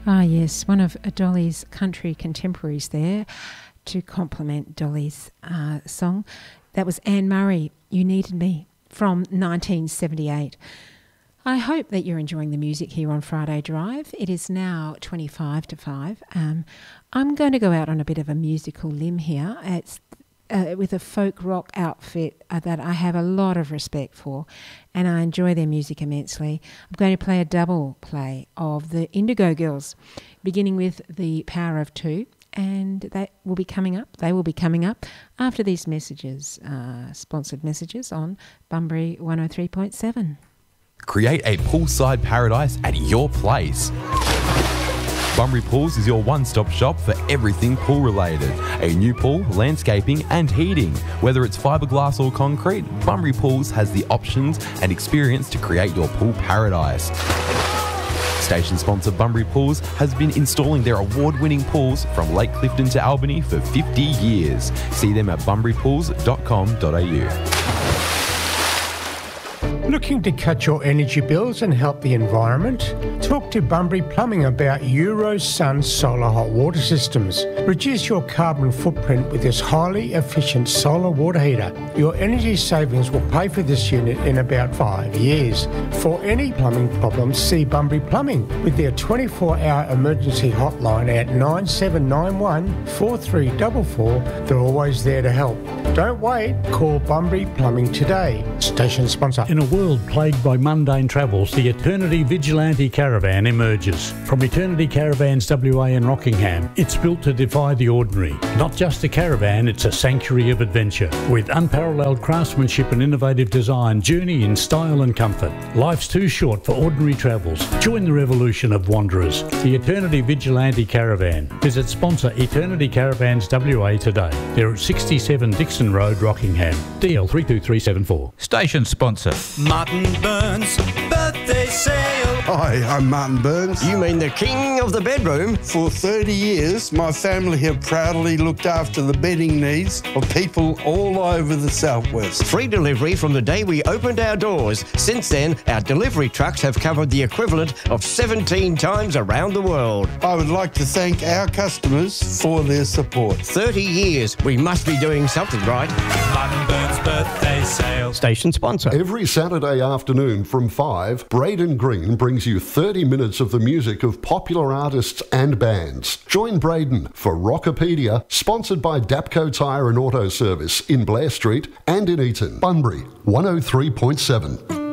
Ah, yes, one of Dolly's country contemporaries there to complement Dolly's song. That was Anne Murray, You Needed Me, from 1978. I hope that you're enjoying the music here on Friday Drive. It is now 25 to 5. I'm going to go out on a bit of a musical limb here. It's with a folk rock outfit that I have a lot of respect for, and I enjoy their music immensely. I'm going to play a double play of the Indigo Girls, beginning with The Power of Two, and that will be coming up. They will be coming up after these messages, sponsored messages on Bunbury 103.7. Create a poolside paradise at your place. Bunbury Pools is your one-stop shop for everything pool-related. A new pool, landscaping and heating. Whether it's fiberglass or concrete, Bunbury Pools has the options and experience to create your pool paradise. Station sponsor Bunbury Pools has been installing their award-winning pools from Lake Clifton to Albany for 50 years. See them at bunburypools.com.au. Looking to cut your energy bills and help the environment? Talk to Bunbury Plumbing about Eurosun solar hot water systems. Reduce your carbon footprint with this highly efficient solar water heater. Your energy savings will pay for this unit in about 5 years. For any plumbing problems, see Bunbury Plumbing with their 24-hour emergency hotline at 9791 4344. They're always there to help. Don't wait, call Bunbury Plumbing today. Station sponsor. In a world plagued by mundane travels, the Eternity Vigilante Caravan emerges. From Eternity Caravans WA in Rockingham, it's built to defy the ordinary. Not just a caravan, it's a sanctuary of adventure. With unparalleled craftsmanship and innovative design, journey in style and comfort. Life's too short for ordinary travels. Join the revolution of wanderers. The Eternity Vigilante Caravan. Visit sponsor Eternity Caravans WA today. They're at 67 Dixon Road, Rockingham. DL 32374. Station sponsor Martin Burns birthday sale. Hi, I'm Martin Burns. You mean the king of the bedroom? For 30 years, my family have proudly looked after the bedding needs of people all over the southwest. Free delivery from the day we opened our doors. Since then, our delivery trucks have covered the equivalent of 17 times around the world. I would like to thank our customers for their support. 30 years. We must be doing something right. Martin Burns birthday sale. Station sponsor. Every Saturday afternoon from 5, Braden Green brings you 30 minutes of the music of popular artists and bands. Join Braden for Rockopedia, sponsored by Dapco Tyre and Auto Service in Blair Street and in Eaton. Bunbury 103.7.